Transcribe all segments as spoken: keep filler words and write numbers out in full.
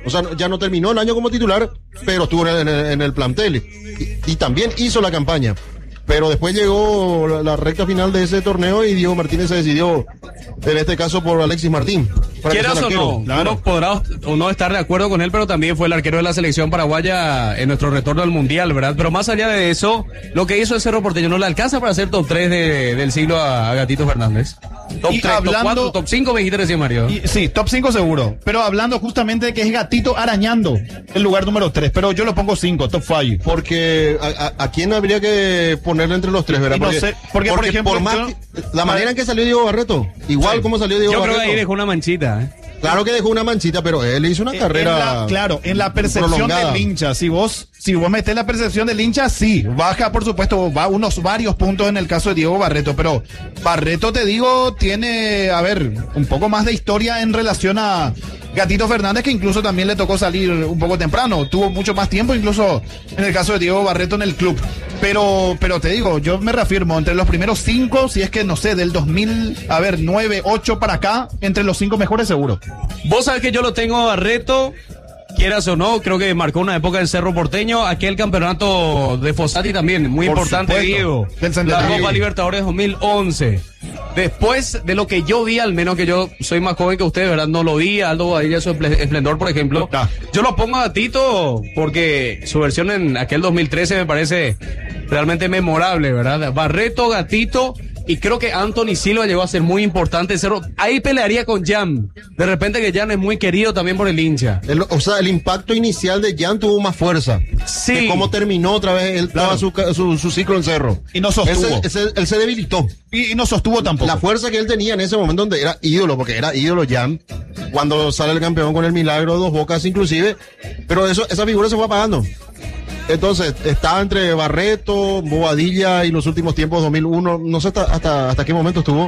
O sea, ya no terminó el año como titular, pero estuvo en el, en el plantel. Y, y también hizo la campaña. Pero después llegó la, la recta final de ese torneo y Diego Martínez se decidió, en este caso, por Alexis Martín. Quieras o no, claro. Uno podrá o no estar de acuerdo con él, pero también fue el arquero de la selección paraguaya en nuestro retorno al Mundial, ¿verdad? Pero más allá de eso, lo que hizo el Cerro Porteño no le alcanza para hacer top tres de, del siglo a, a Gatito Fernández. Top Y tres, hablando- top cuatro, top cinco, me dijiste recién, Mario. Y, sí, top cinco seguro. Pero hablando justamente de que es Gatito arañando el lugar número tres. Pero yo lo pongo cinco, top cinco. Porque a, a, a quién habría que ponerle entre los tres, ¿verdad? Y no Porque, sé, porque, por ejemplo, por más yo- que- la manera en que salió Diego Barreto, igual Sí. como salió Diego Yo creo Barreto. que ahí dejó una manchita, ¿eh? Claro que dejó una manchita, pero él hizo una En carrera. la- claro, en la percepción prolongada. del hincha. Si vos, si vos metés la percepción del hincha, sí. Baja, por supuesto, va unos varios puntos en el caso de Diego Barreto. Pero Barreto, te digo, tiene, a ver, un poco más de historia en relación a Gatito Fernández, que incluso también le tocó salir un poco temprano. Tuvo mucho más tiempo, incluso en el caso de Diego Barreto en el club. Pero, pero te digo, yo me reafirmo, entre los primeros cinco, si es que, no sé, del dos mil, a ver, nueve, ocho para acá, entre los cinco mejores seguro. Vos sabés que yo lo tengo a Barreto, quieras o no, creo que marcó una época del Cerro Porteño, aquel campeonato de Fossati también, muy Por importante, supuesto, Diego. del La Centenario. Copa Libertadores dos mil once. Después de lo que yo vi, al menos que yo soy más joven que ustedes, ¿verdad? No lo vi, Aldo Badilla, su esple- esplendor, por ejemplo. Ah. Yo lo pongo a Tito porque su versión en aquel dos mil trece me parece realmente memorable, ¿verdad? Barreto, Gatito, y creo que Anthony Silva llegó a ser muy importante. Cerro. Ahí pelearía con Jan. De repente que Jan es muy querido también por el hincha. El- o sea, el impacto inicial de Jan tuvo más fuerza. Sí. De cómo terminó otra vez él, Claro. toda su, ca- su, su ciclo en Cerro. Y no sostuvo. Ese- ese- él se debilitó. Y, y no sostuvo tampoco. La fuerza que él tenía en ese momento donde era ídolo, porque era ídolo Jan, cuando sale el campeón con el milagro, dos bocas inclusive, pero eso, esa figura se fue apagando. Entonces, estaba entre Barreto, Bobadilla y los últimos tiempos dos mil uno, no sé hasta, hasta, hasta qué momento estuvo.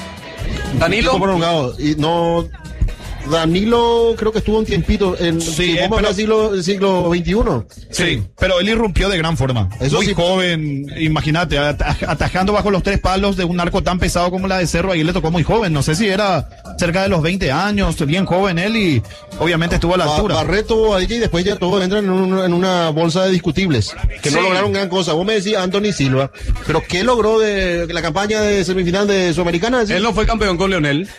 Danilo. Tiempo prolongado. Y no. Danilo creo que estuvo un tiempito en Sí, sí, eh, pero- el siglo, el siglo veintiuno. Sí, pero él irrumpió de gran forma. Eso Muy sí. joven, imagínate, at- atajando bajo los tres palos de un arco tan pesado como la de Cerro, ahí le tocó muy joven. No sé si era cerca de los veinte años, bien joven él y obviamente estuvo a la Ba- altura. Barreto, Bobadilla y después ya todos entran en, un- en una bolsa de discutibles, que no Sí. lograron gran cosa. Vos me decís Anthony Silva, pero ¿qué logró de la campaña de semifinal de Sudamericana? Él no fue campeón con Leonel.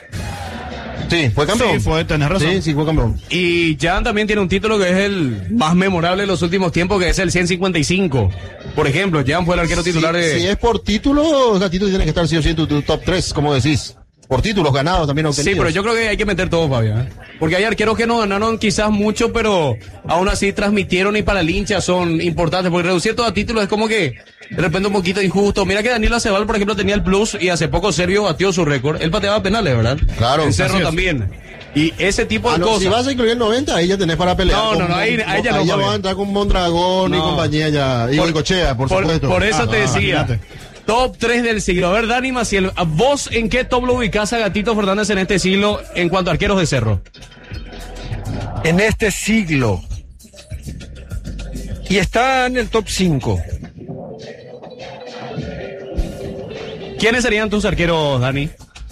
Sí, fue campeón. Sí, fue, tenés razón. Sí, sí, fue campeón. Y Jan también tiene un título que es el más memorable de los últimos tiempos, que es el ciento cincuenta y cinco. Por ejemplo, Jan fue el arquero titular si, de... si es por título, Gatito tiene que estar sí o sí en tu, tu top tres, como decís. Por títulos ganados también Sí, obtenidos. pero yo creo que hay que meter todo, Fabio. ¿eh? Porque hay arqueros que no ganaron quizás mucho, pero aún así transmitieron y para el hincha son importantes. Porque reducir todo a títulos es como que de repente un poquito injusto. Mira que Daniel Aceval, por ejemplo, tenía el plus y hace poco Servio batió su récord. Él pateaba penales, ¿verdad? Claro, En Cerro así es. también. Y ese tipo de Ah, no, cosas. si vas a incluir el noventa, ahí ya tenés para pelear. No, con no, no, ahí- Mon- ahí ya no, ahí ya Fabio. va a entrar con Mondragón y No. compañía ya. Y Goicoechea, por, por, supuesto. por eso Ah, te ah, decía. imagínate. Top tres del siglo. A ver, Dani Maciel, ¿a ¿vos en qué top lo ubicás a Gatito Fernández en este siglo en cuanto a arqueros de Cerro? En este siglo. Y está en el top cinco. ¿Quiénes serían tus arqueros, Dani?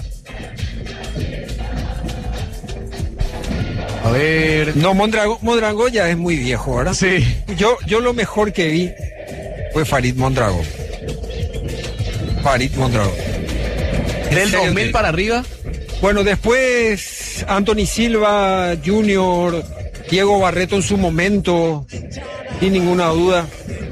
A ver. No, Mondragón, Mondragón ya es muy viejo, ¿verdad? Sí. Yo, yo lo mejor que vi fue Farid Mondragón. Farid Mondragón. En Del serio dos mil que- para arriba. Bueno, después Anthony Silva Junior, Diego Barreto en su momento, sin ninguna duda.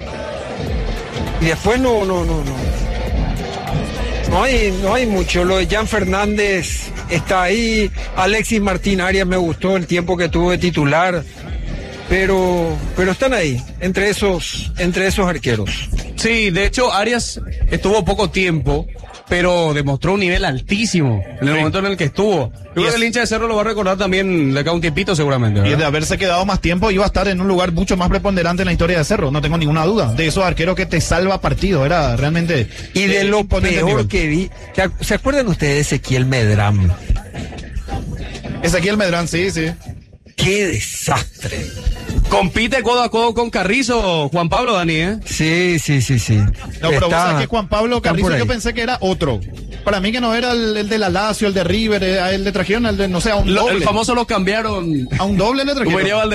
Y después no, no, no, no. No hay, no hay mucho. Lo de Jan Fernández está ahí. Alexis Martín Arias me gustó el tiempo que tuvo de titular. Pero, pero están ahí, entre esos, entre esos arqueros. Sí, de hecho, Arias estuvo poco tiempo, pero demostró un nivel altísimo en el momento en el que estuvo. Yo creo es- que el hincha de Cerro lo va a recordar también de acá a un tiempito seguramente, Y ¿verdad? de haberse quedado más tiempo iba a estar en un lugar mucho más preponderante en la historia de Cerro, no tengo ninguna duda. De esos arqueros que te salva partido, era realmente... Y de eh, lo imponente el peor nivel. que vi, ¿se ac- ¿se acuerdan ustedes de Ezequiel Medram? Ezequiel Medrán, sí, sí. ¡Qué desastre! Compite codo a codo con Carrizo, Juan Pablo, Dani, ¿eh? Sí, sí, sí, sí. No, pero vos Está- sabés que Juan Pablo están Carrizo por ahí. yo pensé que era otro. Para mí que no era el, el de la Lazio, el de River, eh, a él le trajeron, el de, no sé, a un Lo- doble. el famoso lo cambiaron. A un doble le Como trajeron. diría